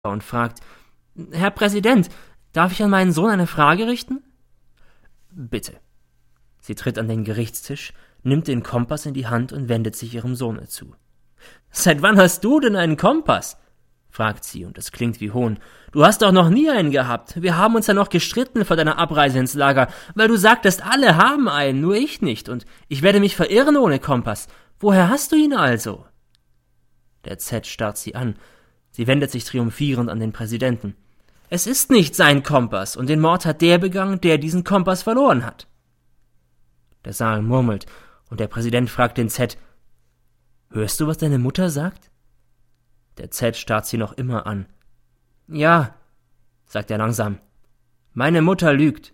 und fragt: »Herr Präsident, darf ich an meinen Sohn eine Frage richten?« »Bitte.« Sie tritt an den Gerichtstisch, nimmt den Kompass in die Hand und wendet sich ihrem Sohne zu. »Seit wann hast du denn einen Kompass?« fragt sie, und es klingt wie Hohn. »Du hast doch noch nie einen gehabt. Wir haben uns ja noch gestritten vor deiner Abreise ins Lager, weil du sagtest, alle haben einen, nur ich nicht, und ich werde mich verirren ohne Kompass. Woher hast du ihn also?« Der Z starrt sie an. Sie wendet sich triumphierend an den Präsidenten. »Es ist nicht sein Kompass, und den Mord hat der begangen, der diesen Kompass verloren hat.« Der Saal murmelt, und der Präsident fragt den Z: »Hörst du, was deine Mutter sagt?« Der Z starrt sie noch immer an. »Ja«, sagt er langsam, »meine Mutter lügt.«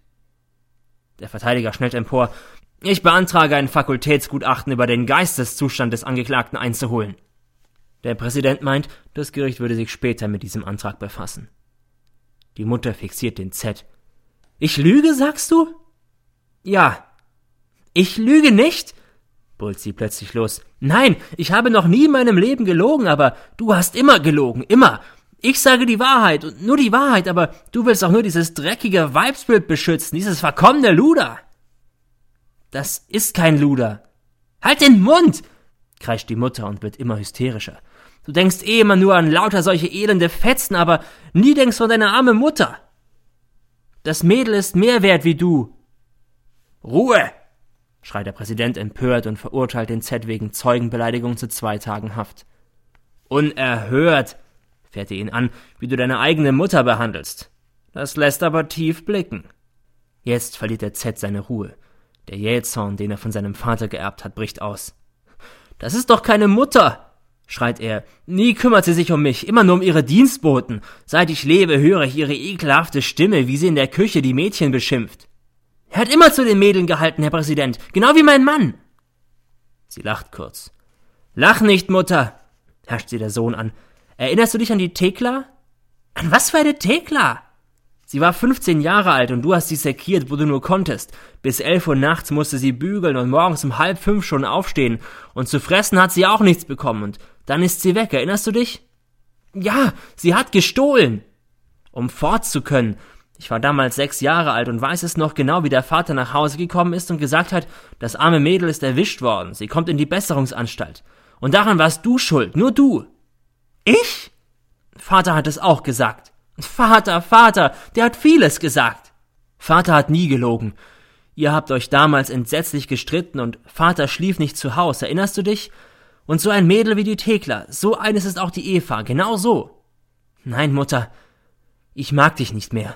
Der Verteidiger schnellt empor. »Ich beantrage, ein Fakultätsgutachten über den Geisteszustand des Angeklagten einzuholen.« Der Präsident meint, das Gericht würde sich später mit diesem Antrag befassen. Die Mutter fixiert den Z. »Ich lüge, sagst du?« »Ja.« »Ich lüge nicht?«, brüllt sie plötzlich los. »Nein, ich habe noch nie in meinem Leben gelogen, aber du hast immer gelogen, immer. Ich sage die Wahrheit und nur die Wahrheit, aber du willst auch nur dieses dreckige Weibsbild beschützen, dieses verkommene Luder.« »Das ist kein Luder.« »Halt den Mund!«, kreischt die Mutter und wird immer hysterischer. »Du denkst immer nur an lauter solche elende Fetzen, aber nie denkst du an deine arme Mutter. Das Mädel ist mehr wert wie du.« »Ruhe!«, schreit der Präsident empört und verurteilt den Z wegen Zeugenbeleidigung zu 2 Tagen Haft. »Unerhört«, fährt er ihn an, »wie du deine eigene Mutter behandelst. Das lässt aber tief blicken.« Jetzt verliert der Z seine Ruhe. Der Jähzorn, den er von seinem Vater geerbt hat, bricht aus. »Das ist doch keine Mutter«, schreit er. »Nie kümmert sie sich um mich, immer nur um ihre Dienstboten. Seit ich lebe, höre ich ihre ekelhafte Stimme, wie sie in der Küche die Mädchen beschimpft. Er hat immer zu den Mädeln gehalten, Herr Präsident, genau wie mein Mann.« Sie lacht kurz. »Lach nicht, Mutter«, herrscht sie der Sohn an. »Erinnerst du dich an die Thekla?« »An was für eine Thekla?« »Sie war 15 Jahre alt und du hast sie sekiert, wo du nur konntest. Bis 11 Uhr nachts musste sie bügeln und morgens um 4:30 schon aufstehen. Und zu fressen hat sie auch nichts bekommen und dann ist sie weg, erinnerst du dich?« »Ja, sie hat gestohlen.« »Um fort zu können. Ich war damals 6 Jahre alt und weiß es noch genau, wie der Vater nach Hause gekommen ist und gesagt hat, das arme Mädel ist erwischt worden, sie kommt in die Besserungsanstalt. Und daran warst du schuld, nur du.« »Ich?« »Vater hat es auch gesagt.« »Vater, der hat vieles gesagt.« »Vater hat nie gelogen. Ihr habt euch damals entsetzlich gestritten und Vater schlief nicht zu Haus, erinnerst du dich? Und so ein Mädel wie die Thekla, so eines ist auch die Eva, genau so.« »Nein, Mutter, ich mag dich nicht mehr.«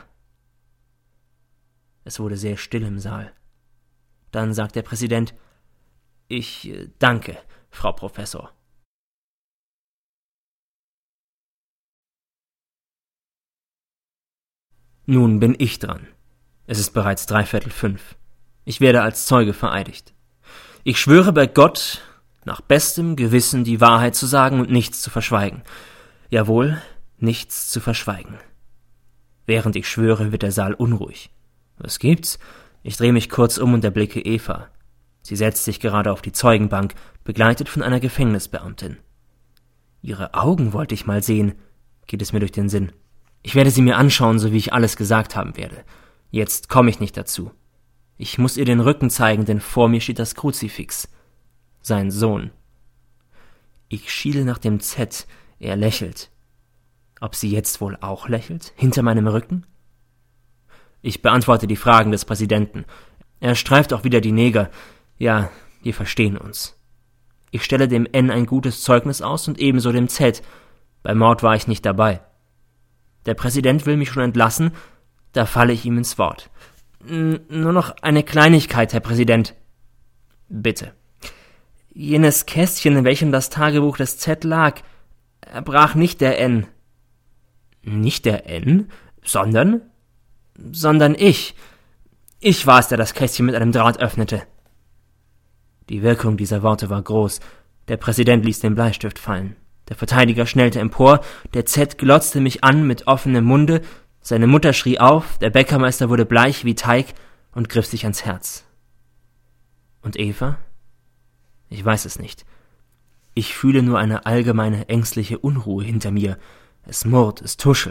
Es wurde sehr still im Saal. Dann sagt der Präsident: »Ich danke, Frau Professor.« Nun bin ich dran. Es ist bereits 5:15. Ich werde als Zeuge vereidigt. Ich schwöre bei Gott, nach bestem Gewissen die Wahrheit zu sagen und nichts zu verschweigen. Jawohl, nichts zu verschweigen. Während ich schwöre, wird der Saal unruhig. Was gibt's? Ich drehe mich kurz um und erblicke Eva. Sie setzt sich gerade auf die Zeugenbank, begleitet von einer Gefängnisbeamtin. Ihre Augen wollte ich mal sehen, geht es mir durch den Sinn. Ich werde sie mir anschauen, so wie ich alles gesagt haben werde. Jetzt komme ich nicht dazu. Ich muss ihr den Rücken zeigen, denn vor mir steht das Kruzifix. Sein Sohn. Ich schiele nach dem Z, er lächelt. Ob sie jetzt wohl auch lächelt, hinter meinem Rücken? Ich beantworte die Fragen des Präsidenten. Er streift auch wieder die Neger. Ja, wir verstehen uns. Ich stelle dem N ein gutes Zeugnis aus und ebenso dem Z. Beim Mord war ich nicht dabei. Der Präsident will mich schon entlassen, da falle ich ihm ins Wort. Nur noch eine Kleinigkeit, Herr Präsident. Bitte. Jenes Kästchen, in welchem das Tagebuch des Z lag, erbrach nicht der N. Nicht der N? Sondern? Sondern ich. Ich war es, der das Kästchen mit einem Draht öffnete. Die Wirkung dieser Worte war groß. Der Präsident ließ den Bleistift fallen. Der Verteidiger schnellte empor, der Z glotzte mich an mit offenem Munde, seine Mutter schrie auf, der Bäckermeister wurde bleich wie Teig und griff sich ans Herz. Und Eva? Ich weiß es nicht. Ich fühle nur eine allgemeine ängstliche Unruhe hinter mir. Es murrt, es tuschelt.